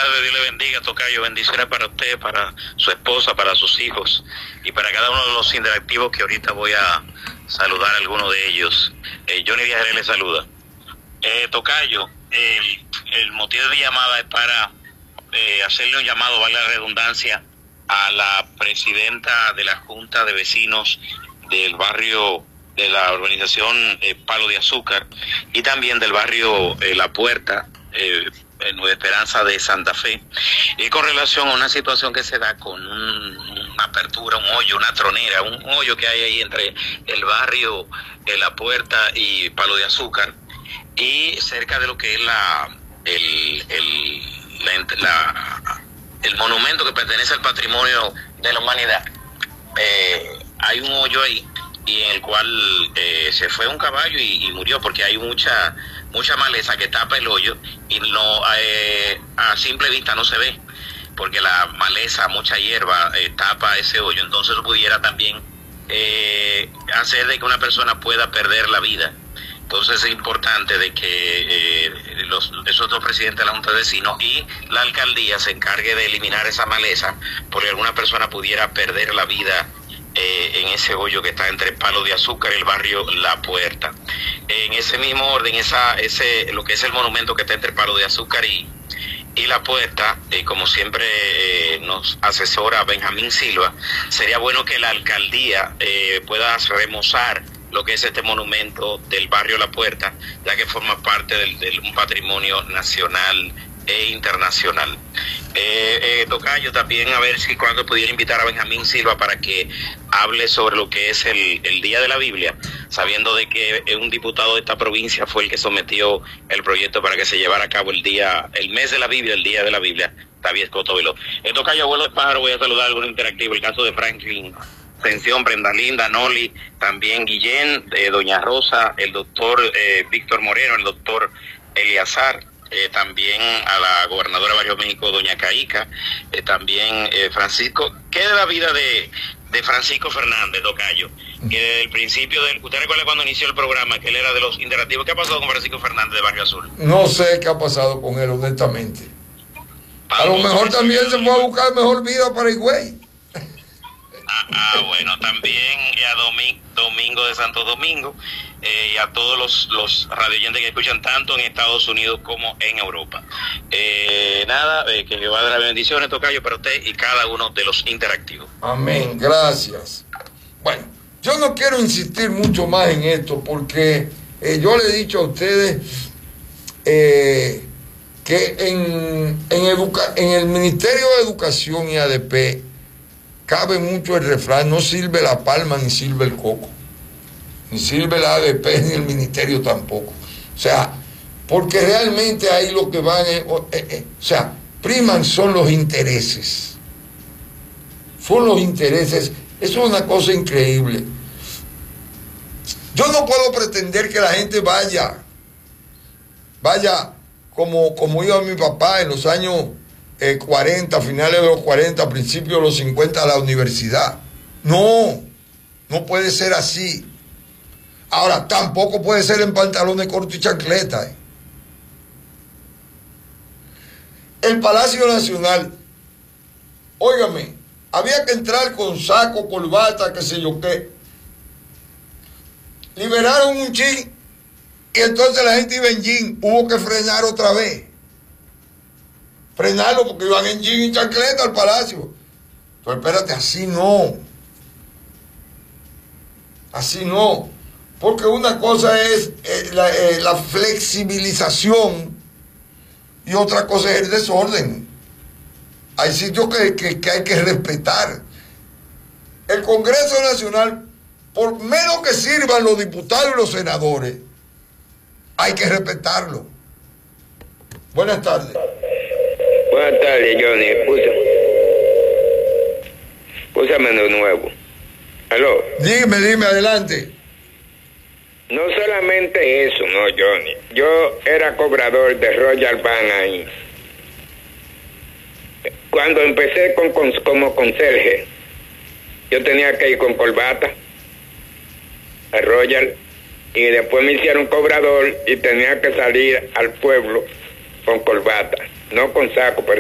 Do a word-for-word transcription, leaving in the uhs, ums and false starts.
tardes, Dios le bendiga, tocayo, bendiciones para usted, para su esposa, para sus hijos y para cada uno de los interactivos que ahorita voy a saludar a alguno de ellos. Eh, Johnny Díaz le saluda. Eh, tocayo, el, el motivo de mi llamada es para eh, hacerle un llamado, valga la redundancia, a la presidenta de la Junta de Vecinos del barrio de la urbanización eh, Palo de Azúcar y también del barrio eh, La Puerta, eh, en Nueva Esperanza de Santa Fe, y con relación a una situación que se da con un, una apertura, un hoyo, una tronera, un hoyo que hay ahí entre el barrio de La Puerta y Palo de Azúcar, y cerca de lo que es la el, el, la, la, el monumento que pertenece al patrimonio de la humanidad. Eh, hay un hoyo ahí y en el cual eh, se fue un caballo y, y murió porque hay mucha mucha maleza que tapa el hoyo y no eh, a simple vista no se ve porque la maleza, mucha hierba eh, tapa ese hoyo, entonces pudiera también eh, hacer de que una persona pueda perder la vida. Entonces es importante de que eh, los, esos dos presidentes de la Junta de Vecinos y la alcaldía se encargue de eliminar esa maleza porque alguna persona pudiera perder la vida Eh, en ese hoyo que está entre Palo de Azúcar y el barrio La Puerta. En ese mismo orden, esa, ese, lo que es el monumento que está entre Palo de Azúcar y, y La Puerta, eh, como siempre eh, nos asesora Benjamín Silva, sería bueno que la alcaldía eh, pueda remozar lo que es este monumento del barrio La Puerta, ya que forma parte del, de un patrimonio nacional e internacional. Eh, eh, tocayo, también a ver si cuando pudiera invitar a Benjamín Silva para que hable sobre lo que es el, el Día de la Biblia, sabiendo de que un diputado de esta provincia fue el que sometió el proyecto para que se llevara a cabo el día, el mes de la Biblia, el Día de la Biblia, David Escoto Viló. Eh, tocayo, abuelo de pájaro, voy a saludar algo interactivo, el caso de Franklin Ascensión, Brenda Linda, Noli, también Guillén, eh, Doña Rosa, el doctor eh, Víctor Moreno, el doctor Eliazar, Eh, también a la gobernadora de Barrio México, doña Caica, eh, también eh, Francisco. ¿Qué de la vida de, de Francisco Fernández, tocayo? Que desde el principio, del, ¿usted recuerda cuando inició el programa que él era de los interactivos? ¿Qué ha pasado con Francisco Fernández de Barrio Azul? No sé qué ha pasado con él, honestamente. A lo mejor también se fue a buscar mejor vida para Higüey. Ah, ah, bueno, también a Domingo, Domingo de Santo Domingo eh, y a todos los, los radioyentes que escuchan tanto en Estados Unidos como en Europa. Eh, nada, eh, que va a dar bendiciones, tocayo, para usted y cada uno de los interactivos. Amén, gracias. Bueno, yo no quiero insistir mucho más en esto porque eh, yo le he dicho a ustedes eh, que en, en, educa en el Ministerio de Educación y A D P cabe mucho el refrán: no sirve la palma ni sirve el coco, ni sirve la A D P ni el ministerio tampoco. O sea, porque realmente ahí lo que van es, eh, eh, o sea, priman son los intereses. Son los intereses. Eso es una cosa increíble. Yo no puedo pretender que la gente vaya, vaya como, como iba mi papá en los años Eh, cuarenta, finales de los cuarenta, principios de los cincuenta a la universidad. No, no puede ser así. Ahora, tampoco puede ser en pantalones cortos y chancletas. ¿eh? El Palacio Nacional, óigame, había que entrar con saco, corbata, qué sé yo qué. Liberaron un chin y entonces la gente iba en jean, hubo que frenar otra vez. Frenarlo porque iban en jean y chancleta al palacio. Pero espérate, así no. Así no. Porque una cosa es eh, la, eh, la flexibilización y otra cosa es el desorden. Hay sitios que, que, que hay que respetar. El Congreso Nacional, por menos que sirvan los diputados y los senadores, hay que respetarlo. Buenas tardes. Buenas tardes, Johnny. Escúchame. Escúchame de nuevo. ¿Aló? Dime, dime, adelante. No solamente eso, no, Johnny. Yo era cobrador de Royal Bank ahí. Cuando empecé con, con, como conserje, yo tenía que ir con corbata a Royal, y después me hicieron cobrador y tenía que salir al pueblo con corbata, no con saco, pero